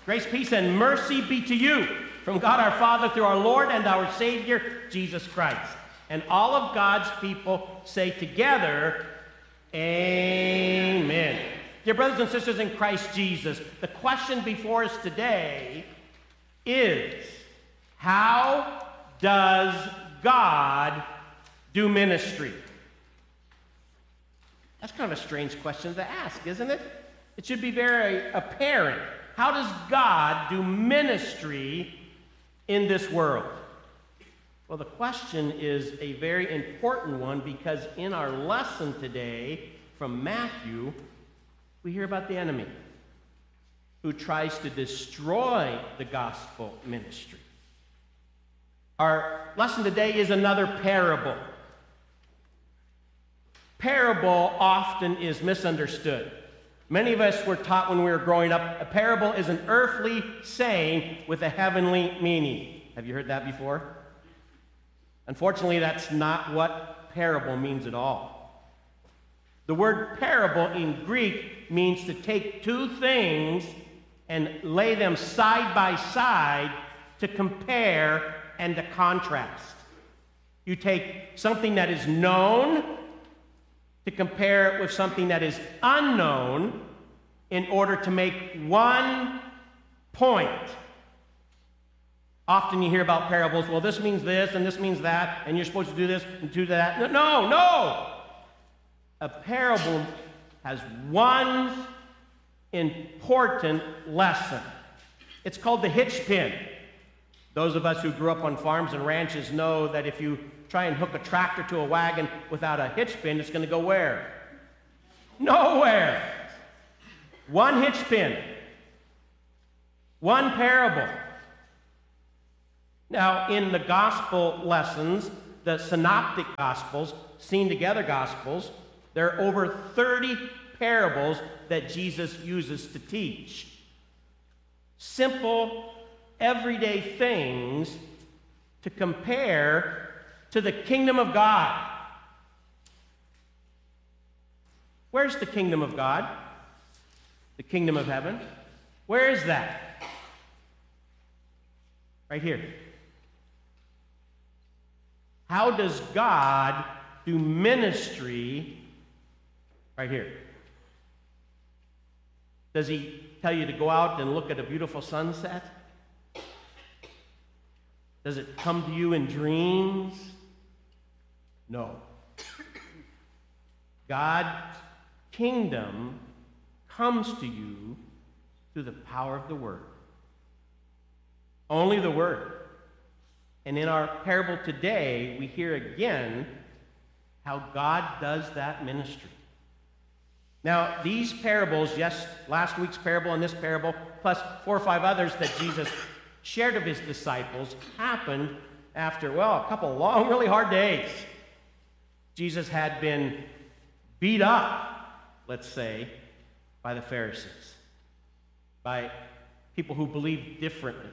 Grace, peace, and mercy be to you from God our Father through our Lord and our Savior, Jesus Christ. And all of God's people say together, amen. Dear brothers and sisters in Christ Jesus, the question before us today is, how does God do ministry? That's kind of a strange question to ask, isn't it? It should be very apparent. How does God do ministry in this world? Well, the question is a very important one because in our lesson today from Matthew, we hear about the enemy who tries to destroy the gospel ministry. Our lesson today is another parable. Parable often is misunderstood. Many of us were taught when we were growing up, a parable is an earthly saying with a heavenly meaning. Have you heard that before? Unfortunately, that's not what parable means at all. The word parable in Greek means to take two things and lay them side by side to compare and to contrast. You take something that is known to compare it with something that is unknown in order to make one point. Often you hear about parables, well, this means this and this means that, and you're supposed to do this and do that. No. A parable has one important lesson. It's called the hitch pin. Those of us who grew up on farms and ranches know that if you try and hook a tractor to a wagon without a hitch pin, it's going to go where? Nowhere. One hitch pin. One parable. Now, in the gospel lessons, the synoptic gospels, seen together gospels, there are over 30 parables that Jesus uses to teach. Simple, everyday things to compare to the kingdom of God. Where's the kingdom of God? The kingdom of heaven? Where is that? Right here. How does God do ministry? Right here. Does he tell you to go out and look at a beautiful sunset? Does it come to you in dreams? No. God's kingdom comes to you through the power of the Word. Only the Word. And in our parable today, we hear again how God does that ministry. Now, these parables, yes, last week's parable and this parable, plus 4 or 5 others that Jesus shared of his disciples, happened after, well, a couple long, really hard days. Jesus had been beat up, let's say, by the Pharisees, by people who believed differently.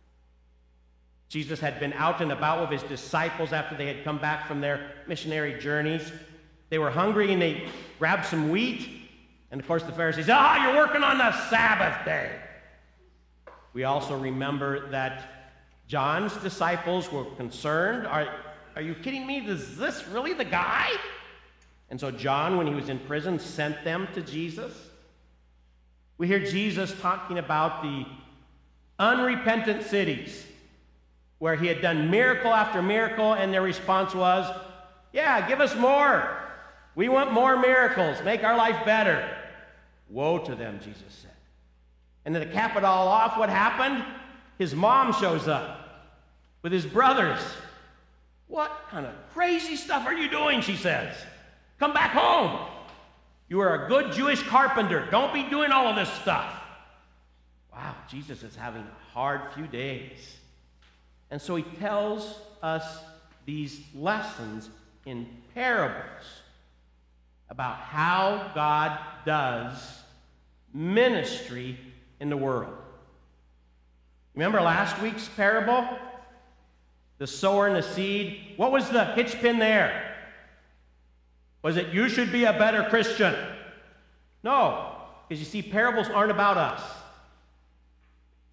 Jesus had been out and about with his disciples after they had come back from their missionary journeys. They were hungry and they grabbed some wheat. And of course the Pharisees said, you're working on the Sabbath day. We also remember that John's disciples were concerned. Are you kidding me? Is this really the guy? And so John, when he was in prison, sent them to Jesus. We hear Jesus talking about the unrepentant cities where he had done miracle after miracle, and their response was, yeah, give us more. We want more miracles. Make our life better. Woe to them, Jesus said. And then to cap it all off, what happened? His mom shows up with his brothers. What kind of crazy stuff are you doing, she says. Come back home. You are a good Jewish carpenter. Don't be doing all of this stuff. Wow, Jesus is having a hard few days. And so he tells us these lessons in parables about how God does ministry in the world. Remember last week's parable? The sower and the seed. What was the hitch pin there? Was it you should be a better Christian? No, because you see, parables aren't about us.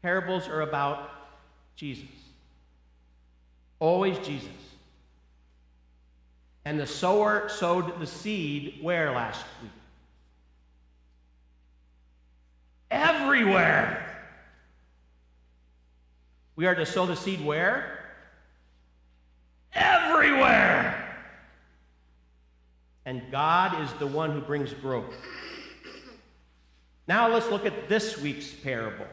Parables are about Jesus. Always Jesus. And the sower sowed the seed where last week? Everywhere. We are to sow the seed where? Everywhere. And God is the one who brings growth. Now let's look at this week's parable.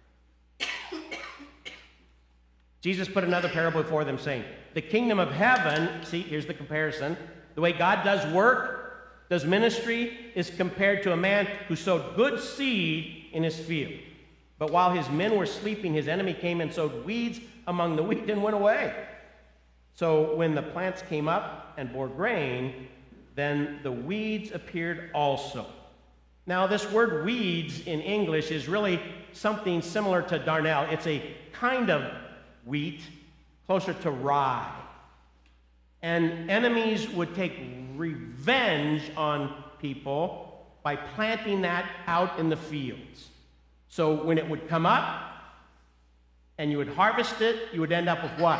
Jesus put another parable before them, saying, the kingdom of heaven, see, here's the comparison. The way God does work, does ministry, is compared to a man who sowed good seed in his field. But while his men were sleeping, his enemy came and sowed weeds among the wheat and went away. So when the plants came up and bore grain, then the weeds appeared also. Now, this word weeds in English is really something similar to darnel. It's a kind of wheat, closer to rye. And enemies would take revenge on people by planting that out in the fields. So when it would come up and you would harvest it, you would end up with what?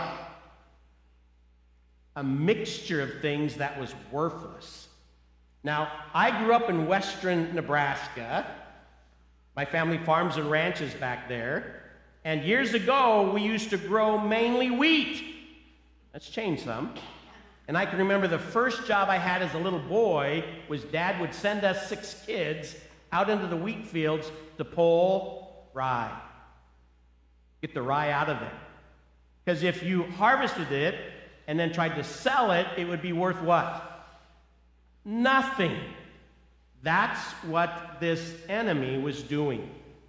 A mixture of things that was worthless. Now, I grew up in western Nebraska. My family farms and ranches back there. And years ago, we used to grow mainly wheat. That's changed some. And I can remember the first job I had as a little boy was Dad would send us 6 kids out into the wheat fields to pull rye. Get the rye out of there. Because if you harvested it and then tried to sell it, it would be worth what? Nothing. That's what this enemy was doing.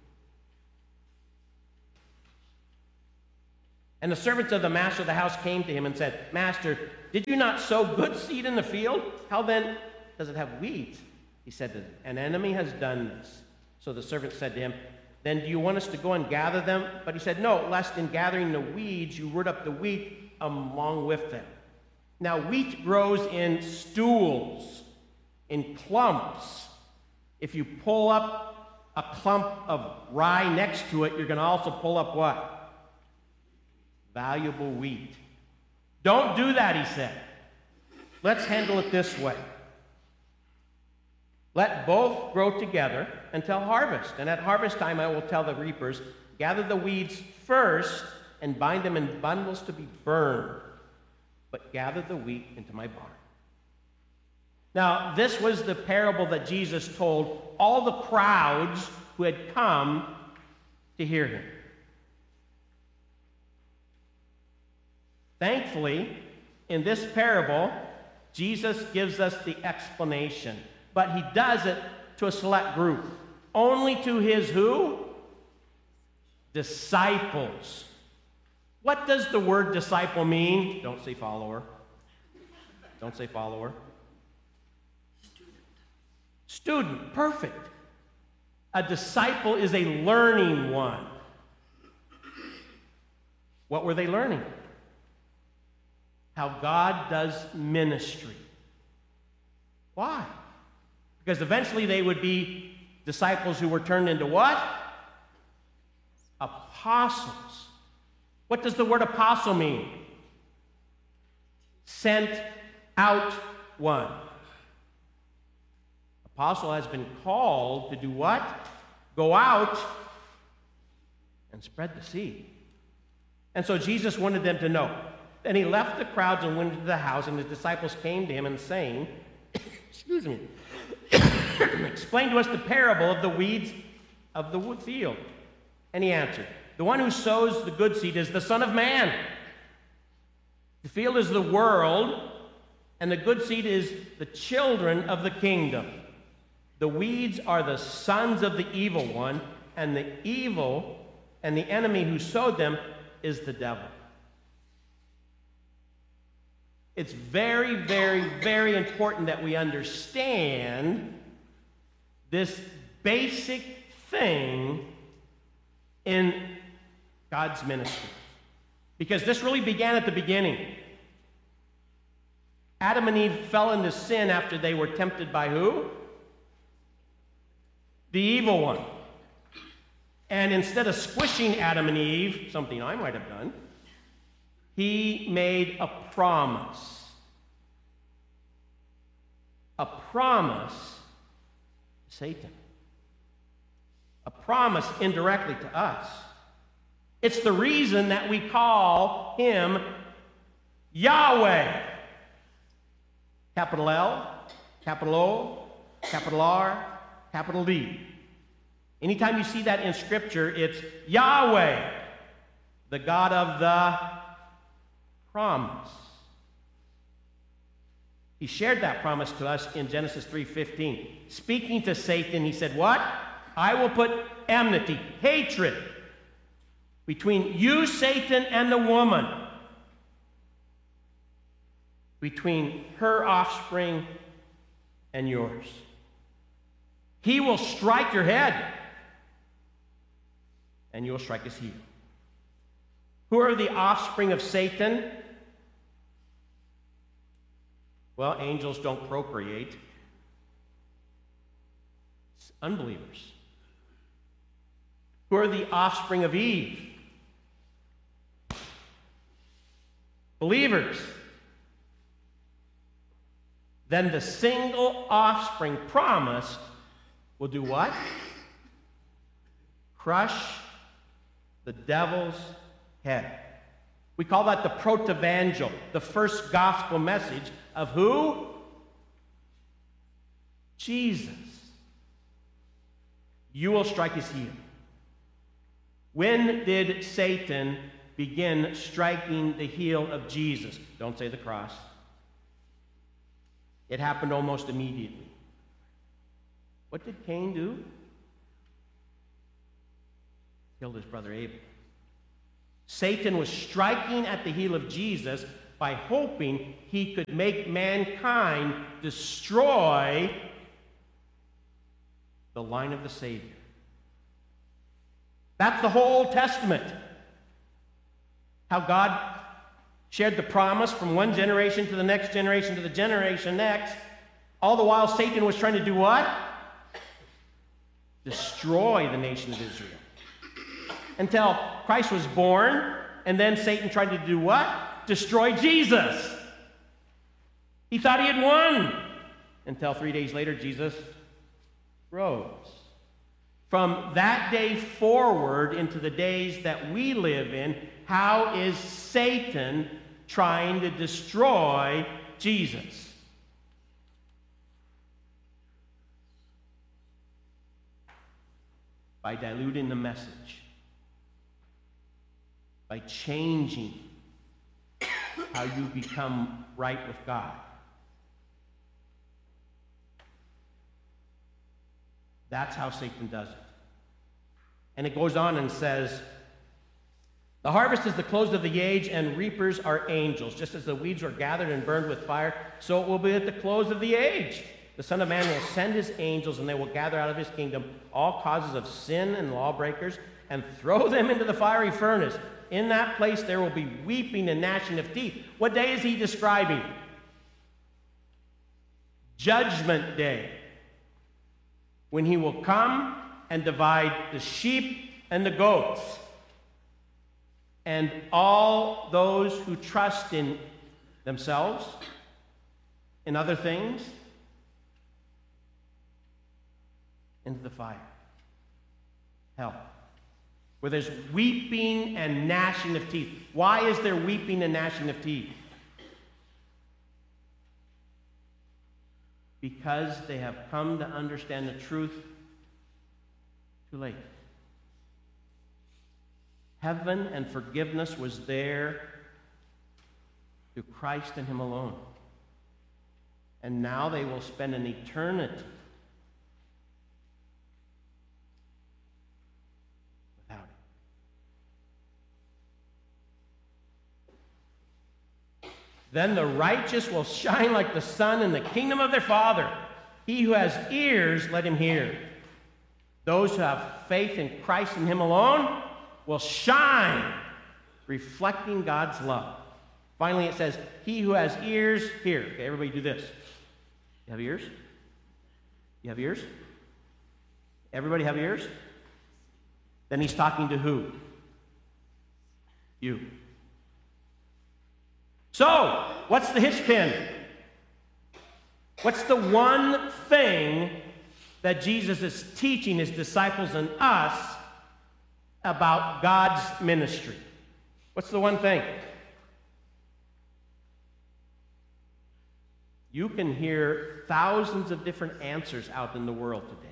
And the servants of the master of the house came to him and said, Master, did you not sow good seed in the field? How then does it have weeds? He said to them, an enemy has done this. So the servant said to him, then do you want us to go and gather them? But he said, no, lest in gathering the weeds you root up the wheat along with them. Now wheat grows in stools, in clumps. If you pull up a clump of rye next to it, you're going to also pull up what? Valuable wheat. Don't do that, he said. Let's handle it this way. Let both grow together until harvest. And at harvest time I will tell the reapers, gather the weeds first and bind them in bundles to be burned, but gather the wheat into my barn. Now, this was the parable that Jesus told all the crowds who had come to hear him. Thankfully, in this parable, Jesus gives us the explanation, but he does it to a select group. Only to his who? Disciples. What does the word disciple mean? Don't say follower. Don't say follower. Student. Perfect. A disciple is a learning one. What were they learning? How God does ministry. Why? Because eventually they would be disciples who were turned into what? Apostles. What does the word apostle mean? Sent out one. Apostle has been called to do what? Go out and spread the seed. And so Jesus wanted them to know. Then he left the crowds and went into the house, and his disciples came to him and saying, excuse me, explain to us the parable of the weeds of the field. And he answered, the one who sows the good seed is the Son of Man. The field is the world, and the good seed is the children of the kingdom. The weeds are the sons of the evil one, and the enemy who sowed them is the devil. It's very, very, very important that we understand this basic thing in God's ministry. Because this really began at the beginning. Adam and Eve fell into sin after they were tempted by who? The evil one. And instead of squishing Adam and Eve, something I might have done, he made a promise. A promise to Satan. A promise indirectly to us. It's the reason that we call him Yahweh. Capital L, capital O, capital R, capital D. Anytime you see that in Scripture, it's Yahweh, the God of the promise. He shared that promise to us in Genesis 3:15. Speaking to Satan, he said, what? I will put enmity, hatred, between you, Satan, and the woman, between her offspring and yours. He will strike your head, and you will strike his heel. Who are the offspring of Satan? Well, angels don't procreate. It's unbelievers. Who are the offspring of Eve? Believers. Then the single offspring promised will do what? Crush the devil's head. We call that the protevangel, the first gospel message of who? Jesus. You will strike his heel. When did Satan begin striking the heel of Jesus? Don't say the cross. It happened almost immediately. What did Cain do? Killed his brother Abel. Satan was striking at the heel of Jesus by hoping he could make mankind destroy the line of the Savior. That's the whole Old Testament. How God shared the promise from one generation to the next generation to the generation next. All the while Satan was trying to do what? Destroy the nation of Israel. Until Christ was born, and then Satan tried to do what? Destroy Jesus. He thought he had won. Until 3 days later, Jesus rose. From that day forward into the days that we live in, how is Satan trying to destroy Jesus? By diluting the message. By changing how you become right with God. That's how Satan does it. And it goes on and says, the harvest is the close of the age, and reapers are angels. Just as the weeds were gathered and burned with fire, so it will be at the close of the age. The Son of Man will send his angels, and they will gather out of his kingdom all causes of sin and lawbreakers, and throw them into the fiery furnace. In that place there will be weeping and gnashing of teeth. What day is he describing? Judgment Day. When he will come and divide the sheep and the goats. And all those who trust in themselves, in other things, into the fire. Hell. Where there's weeping and gnashing of teeth. Why is there weeping and gnashing of teeth? Because they have come to understand the truth too late. Heaven and forgiveness was there through Christ and him alone. And now they will spend an eternity without it. Then the righteous will shine like the sun in the kingdom of their Father. He who has ears, let him hear. Those who have faith in Christ and him alone will shine, reflecting God's love. Finally, it says, he who has ears, hear. Okay, everybody do this. You have ears? You have ears? Everybody have ears? then he's talking to who? You. So, what's the hitch pin? What's the one thing that Jesus is teaching his disciples and us about God's ministry? What's the one thing? You can hear thousands of different answers out in the world today.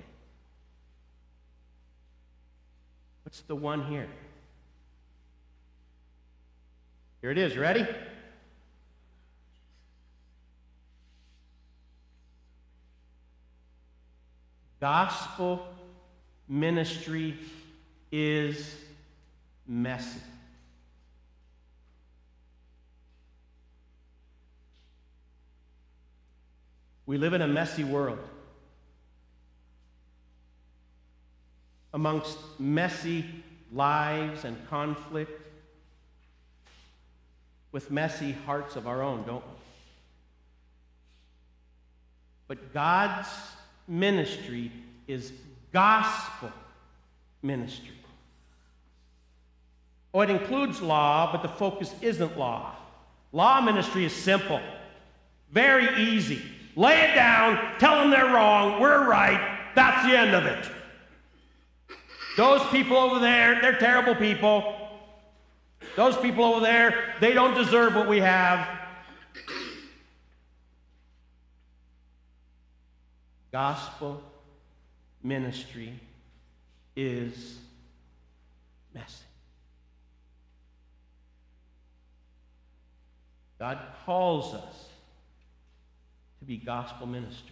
What's the one here? Here it is. You ready? Gospel ministry is messy. We live in a messy world. Amongst messy lives and conflict, with messy hearts of our own, don't we? But God's ministry is gospel ministry. Oh, it includes law, but the focus isn't law. Law ministry is simple, very easy. Lay it down, tell them they're wrong, we're right, that's the end of it. Those people over there, they're terrible people. Those people over there, they don't deserve what we have. Gospel ministry is messy. God calls us to be gospel ministers,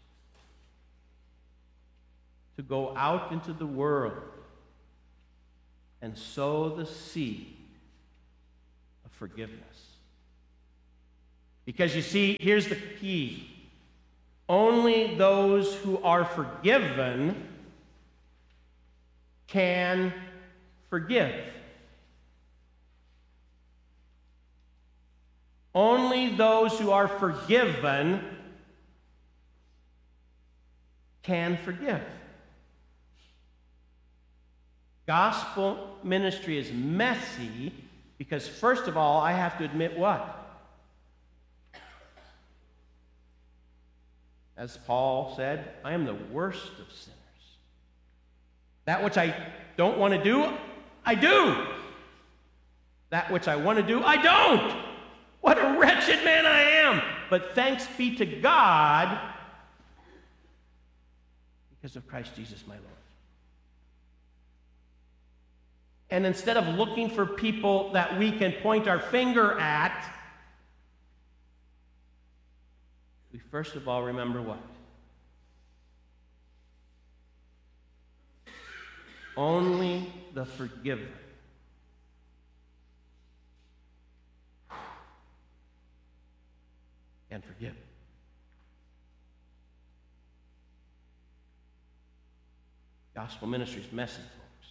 to go out into the world and sow the seed of forgiveness. Because you see, here's the key. Only those who are forgiven can forgive. Only those who are forgiven can forgive. Gospel ministry is messy because, first of all, I have to admit what? As Paul said, I am the worst of sinners. That which I don't want to do, I do. That which I want to do, I don't. What a wretched man I am. But thanks be to God because of Christ Jesus my Lord. And instead of looking for people that we can point our finger at, we first of all remember what? Only the forgiven can forgive. Gospel ministry is messy, folks.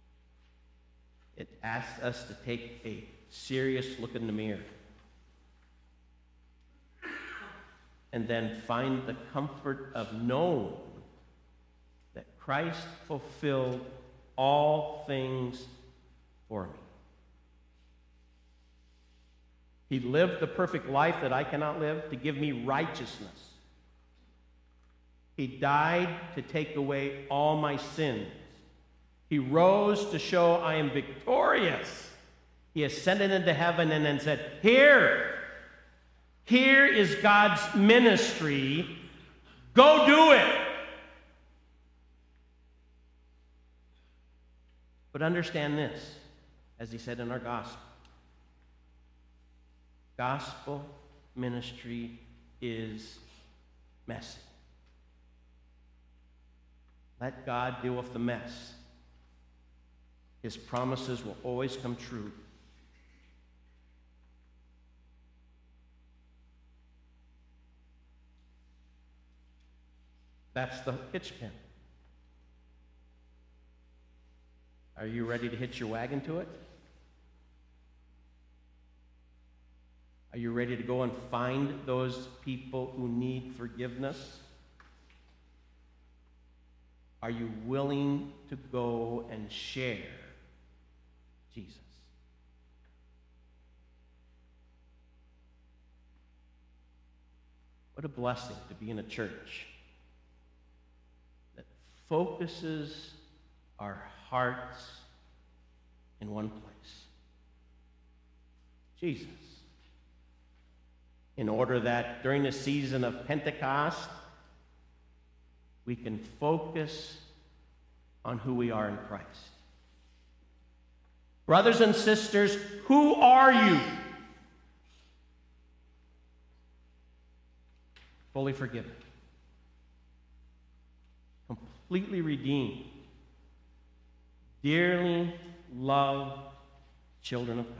It asks us to take a serious look in the mirror and then find the comfort of knowing that Christ fulfilled all things for me. He lived the perfect life that I cannot live to give me righteousness. He died to take away all my sins. He rose to show I am victorious. He ascended into heaven and then said, Here is God's ministry. Go do it. But understand this, as he said in our gospel. Gospel ministry is messy. Let God deal with the mess. His promises will always come true. That's the hitch pin. Are you ready to hitch your wagon to it? Are you ready to go and find those people who need forgiveness? Are you willing to go and share Jesus? What a blessing to be in a church that focuses our hearts in one place. Jesus. In order that during the season of Pentecost, we can focus on who we are in Christ. Brothers and sisters, who are you? Fully forgiven. Completely redeemed. Dearly loved children of God.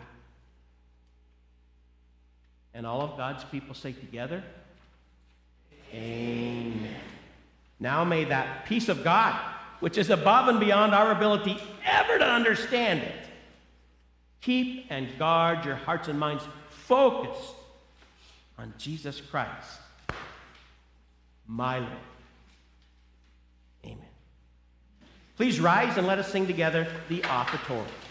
And all of God's people say together, Amen. Now may that peace of God, which is above and beyond our ability ever to understand it, keep and guard your hearts and minds focused on Jesus Christ, my Lord. Amen. Please rise and let us sing together the offertory.